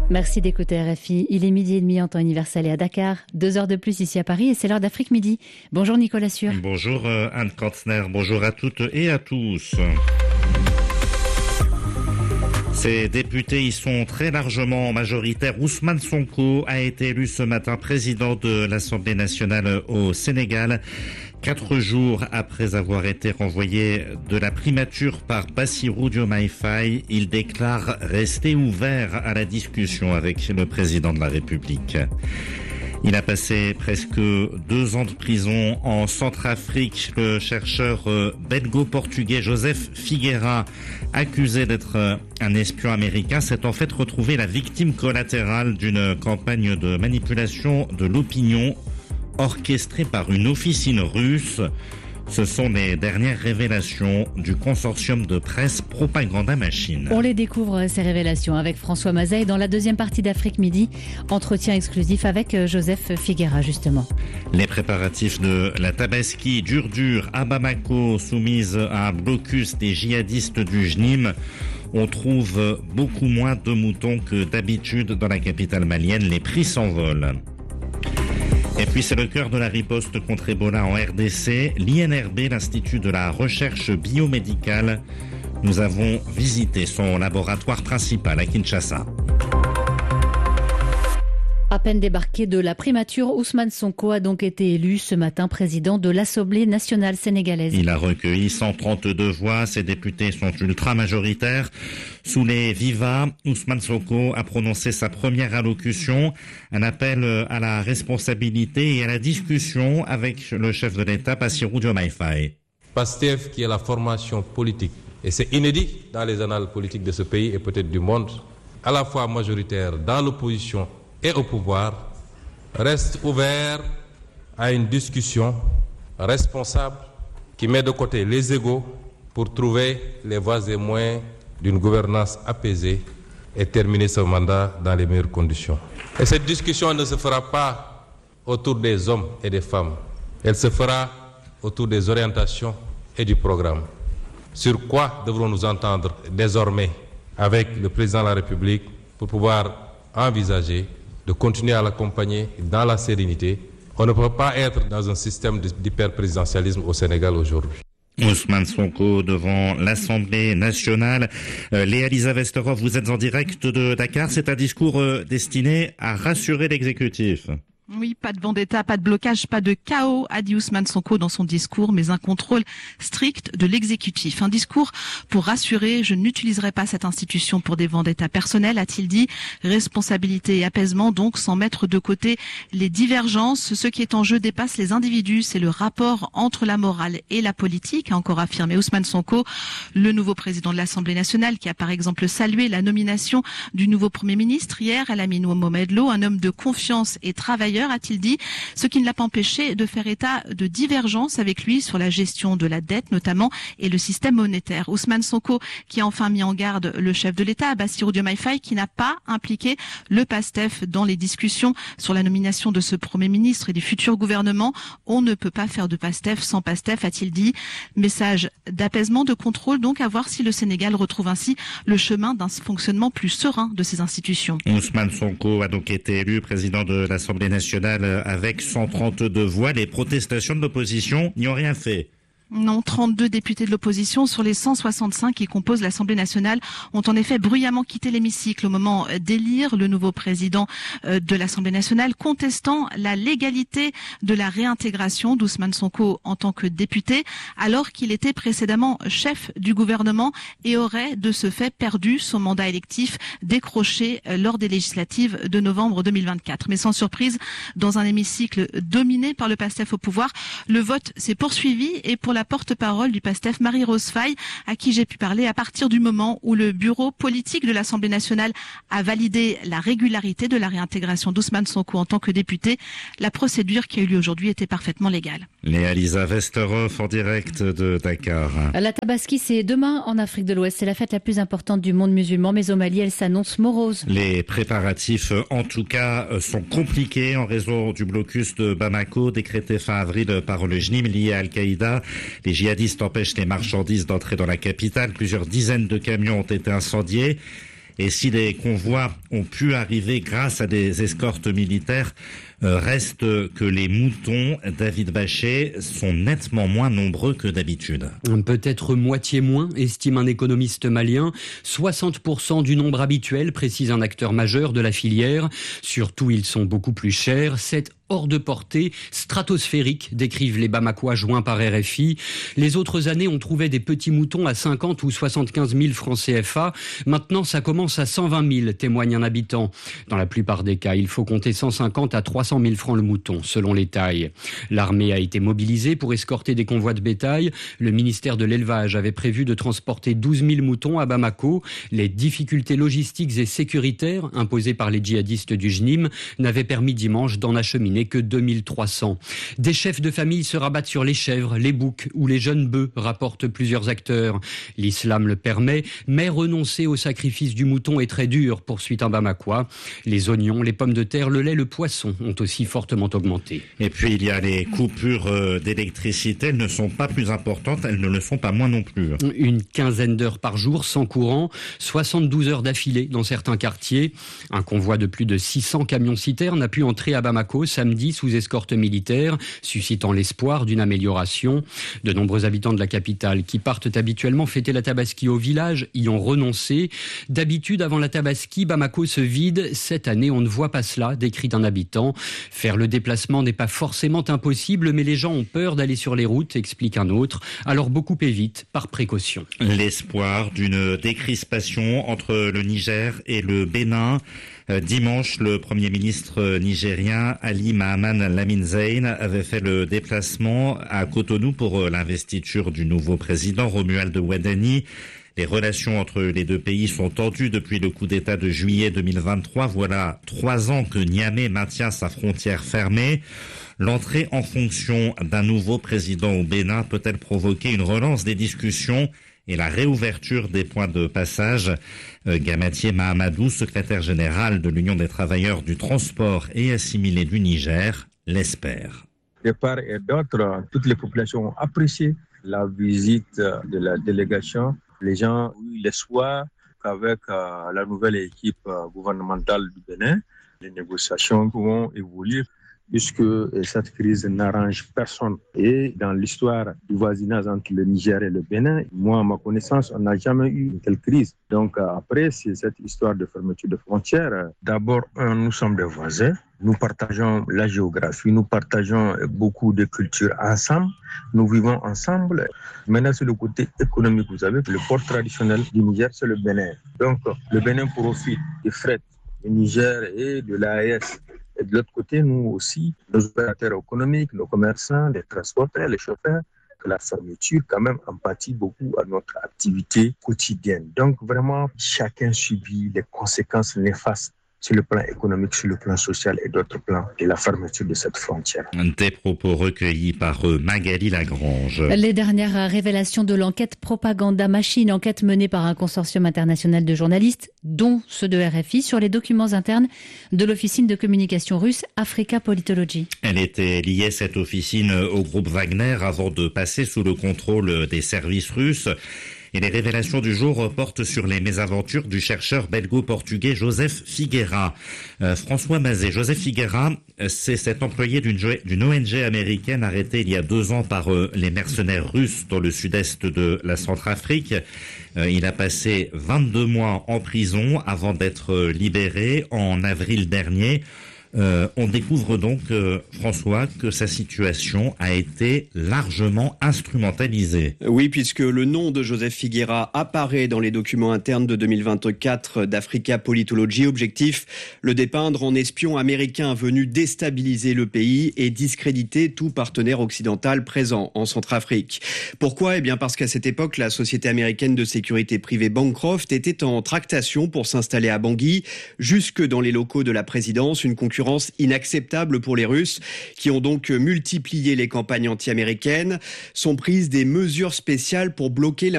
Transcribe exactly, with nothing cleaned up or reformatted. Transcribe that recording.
Merci d'écouter R F I. Il est midi et demi en temps universel et à Dakar. Deux heures de plus ici à Paris et c'est l'heure d'Afrique Midi. Bonjour Nicolas Sueur. Bonjour Anne Kantner, bonjour à toutes et à tous. Ces députés y sont très largement majoritaires. Ousmane Sonko a été élu ce matin président de l'Assemblée nationale au Sénégal. Quatre jours après avoir été renvoyé de la primature par Bassirou Diomaye Faye, il déclare rester ouvert à la discussion avec le président de la République. Il a passé presque deux ans de prison en Centrafrique. Le chercheur belgo-portugais Joseph Figueira, accusé d'être un espion américain, s'est en fait retrouvé la victime collatérale d'une campagne de manipulation de l'opinion orchestrée par une officine russe. Ce sont les dernières révélations du consortium de presse Propaganda Machine. On les découvre, ces révélations, avec François Mazeille dans la deuxième partie d'Afrique Midi. Entretien exclusif avec Joseph Figueira, justement. Les préparatifs de la Tabaski dure dure à Bamako, soumise à un blocus des djihadistes du J N I M. On trouve beaucoup moins de moutons que d'habitude dans la capitale malienne. Les prix s'envolent. Et puis c'est le cœur de la riposte contre Ebola en R D C, l'I N R B, l'Institut de la recherche biomédicale. Nous avons visité son laboratoire principal à Kinshasa. À peine débarqué de la primature, Ousmane Sonko a donc été élu ce matin président de l'Assemblée nationale sénégalaise. Il a recueilli cent trente-deux voix, ses députés sont ultra majoritaires. Sous les vivas, Ousmane Sonko a prononcé sa première allocution, un appel à la responsabilité et à la discussion avec le chef de l'État, Bassirou Diomaye Faye. PASTEF, qui est la formation politique, et c'est inédit dans les annales politiques de ce pays et peut-être du monde, à la fois majoritaire dans l'opposition et au pouvoir, reste ouvert à une discussion responsable qui met de côté les égos pour trouver les voies et moyens d'une gouvernance apaisée et terminer ce mandat dans les meilleures conditions. Et cette discussion ne se fera pas autour des hommes et des femmes, elle se fera autour des orientations et du programme. Sur quoi devrons-nous entendre désormais avec le président de la République pour pouvoir envisager de continuer à l'accompagner dans la sérénité. On ne peut pas être dans un système d'hyper-présidentialisme au Sénégal aujourd'hui. Ousmane Sonko devant l'Assemblée nationale. Euh, Léa Lisa Vesterov, vous êtes en direct de Dakar. C'est un discours euh, destiné à rassurer l'exécutif. Oui, pas de vendetta, pas de blocage, pas de chaos, a dit Ousmane Sonko dans son discours, mais un contrôle strict de l'exécutif. Un discours pour rassurer, je n'utiliserai pas cette institution pour des vendettas personnels, a-t-il dit. Responsabilité et apaisement, donc, sans mettre de côté les divergences. Ce qui est en jeu dépasse les individus, c'est le rapport entre la morale et la politique, a encore affirmé Ousmane Sonko, le nouveau président de l'Assemblée nationale, qui a par exemple salué la nomination du nouveau Premier ministre hier, Lamine Mohamed Lo, un homme de confiance et travailleur, a-t-il dit, ce qui ne l'a pas empêché de faire état de divergences avec lui sur la gestion de la dette notamment et le système monétaire. Ousmane Sonko qui a enfin mis en garde le chef de l'État, Bassirou Diomaye Faye, qui n'a pas impliqué le PASTEF dans les discussions sur la nomination de ce Premier ministre et du futur gouvernement. On ne peut pas faire de PASTEF sans PASTEF, a-t-il dit. Message d'apaisement, de contrôle, donc à voir si le Sénégal retrouve ainsi le chemin d'un fonctionnement plus serein de ses institutions. Ousmane Sonko a donc été élu président de l'Assemblée nationale avec cent trente-deux voix. Les protestations de l'opposition n'y ont rien fait. Non, trente-deux députés de l'opposition sur les cent soixante-cinq qui composent l'Assemblée nationale ont en effet bruyamment quitté l'hémicycle au moment d'élire le nouveau président de l'Assemblée nationale, contestant la légalité de la réintégration d'Ousmane Sonko en tant que député, alors qu'il était précédemment chef du gouvernement et aurait de ce fait perdu son mandat électif décroché lors des législatives de novembre deux mille vingt-quatre. Mais sans surprise, dans un hémicycle dominé par le PASTEF au pouvoir, le vote s'est poursuivi et pour la porte-parole du PASTEF, Marie-Rose Faye, à qui j'ai pu parler à partir du moment où le bureau politique de l'Assemblée nationale a validé la régularité de la réintégration d'Ousmane Sonko en tant que député. La procédure qui a eu lieu aujourd'hui était parfaitement légale. Léa Lisa Vesterov en direct de Dakar. La Tabaski, c'est demain en Afrique de l'Ouest. C'est la fête la plus importante du monde musulman, mais au Mali, elle s'annonce morose. Les préparatifs, en tout cas, sont compliqués en raison du blocus de Bamako, décrété fin avril par le J N I M lié à Al-Qaïda. Les djihadistes empêchent les marchandises d'entrer dans la capitale. Plusieurs dizaines de camions ont été incendiés. Et si les convois ont pu arriver grâce à des escortes militaires, euh, reste que les moutons, David Bachet, sont nettement moins nombreux que d'habitude. Peut-être moitié moins, estime un économiste malien. soixante pour cent du nombre habituel, précise un acteur majeur de la filière. Surtout, ils sont beaucoup plus chers. C'est hors de portée, stratosphérique, décrivent les Bamakois joints par R F I. Les autres années, on trouvait des petits moutons à cinquante ou soixante-quinze mille francs C F A. Maintenant, ça commence à cent vingt mille, témoigne un habitant. Dans la plupart des cas, il faut compter cent cinquante à trois cent mille francs le mouton, selon les tailles. L'armée a été mobilisée pour escorter des convois de bétail. Le ministère de l'Élevage avait prévu de transporter douze mille moutons à Bamako. Les difficultés logistiques et sécuritaires imposées par les djihadistes du J N I M n'avaient permis dimanche d'en acheminer que deux mille trois cents. Des chefs de famille se rabattent sur les chèvres, les boucs ou les jeunes bœufs, rapportent plusieurs acteurs. L'islam le permet, mais renoncer au sacrifice du mouton est très dur, poursuit un Bamakois. Les oignons, les pommes de terre, le lait, le poisson ont aussi fortement augmenté. Et puis il y a les coupures d'électricité, elles ne sont pas plus importantes, elles ne le sont pas moins non plus. Une quinzaine d'heures par jour sans courant, soixante-douze heures d'affilée dans certains quartiers. Un convoi de plus de six cents camions-citernes a pu entrer à Bamako samedi sous escorte militaire, suscitant l'espoir d'une amélioration. De nombreux habitants de la capitale qui partent habituellement fêter la Tabaski au village y ont renoncé. D'habitude, avant la Tabaski, Bamako se vide. Cette année, on ne voit pas cela, décrit un habitant. Faire le déplacement n'est pas forcément impossible, mais les gens ont peur d'aller sur les routes, explique un autre. Alors beaucoup évitent, par précaution. L'espoir d'une décrispation entre le Niger et le Bénin. Dimanche, le Premier ministre nigérien Ali Mahaman Lamine Zein avait fait le déplacement à Cotonou pour l'investiture du nouveau président Romuald Ouadani. Les relations entre les deux pays sont tendues depuis le coup d'État de juillet deux mille vingt-trois. Voilà trois ans que Niamey maintient sa frontière fermée. L'entrée en fonction d'un nouveau président au Bénin peut-elle provoquer une relance des discussions et la réouverture des points de passage? euh, Gamatié Mahamadou, secrétaire général de l'Union des travailleurs du transport et assimilés du Niger, l'espère. De part et d'autre, toutes les populations ont apprécié la visite de la délégation. Les gens ont eu l'espoir qu'avec euh, la nouvelle équipe euh, gouvernementale du Bénin, les négociations vont évoluer, puisque cette crise n'arrange personne. Et dans l'histoire du voisinage entre le Niger et le Bénin, moi, à ma connaissance, on n'a jamais eu une telle crise. Donc après, c'est cette histoire de fermeture de frontières. D'abord, un, nous sommes des voisins. Nous partageons la géographie, nous partageons beaucoup de cultures ensemble, nous vivons ensemble. Maintenant, sur le côté économique, vous savez, le port traditionnel du Niger, c'est le Bénin. Donc, le Bénin profite du fret du Niger et de l'A E S. Et de l'autre côté, nous aussi, nos opérateurs économiques, nos commerçants, les transporteurs, les chauffeurs, que la fermeture quand même empathie beaucoup à notre activité quotidienne. Donc vraiment, chacun subit les conséquences néfastes sur le plan économique, sur le plan social et d'autres plans de la fermeture de cette frontière. Des propos recueillis par Magali Lagrange. Les dernières révélations de l'enquête Propaganda Machine, enquête menée par un consortium international de journalistes, dont ceux de R F I, sur les documents internes de l'officine de communication russe Africa Politology. Elle était liée, cette officine, au groupe Wagner avant de passer sous le contrôle des services russes. Et les révélations du jour portent sur les mésaventures du chercheur belgo-portugais Joseph Figueira. Euh, François Mazet, Joseph Figueira, c'est cet employé d'une, d'une O N G américaine arrêté il y a deux ans par euh, les mercenaires russes dans le sud-est de la Centrafrique. Euh, il a passé vingt-deux mois en prison avant d'être libéré en avril dernier. Euh, on découvre donc, euh, François, que sa situation a été largement instrumentalisée. Oui, puisque le nom de Joseph Figueira apparaît dans les documents internes de deux mille vingt-quatre d'Africa Politology. Objectif, le dépeindre en espion américain venu déstabiliser le pays et discréditer tout partenaire occidental présent en Centrafrique. Pourquoi ? Eh bien parce qu'à cette époque, la société américaine de sécurité privée Bancroft était en tractation pour s'installer à Bangui, jusque dans les locaux de la présidence, une concurrence inacceptable pour les Russes, qui ont donc multiplié les campagnes anti-américaines. Sont prises des mesures spéciales pour bloquer la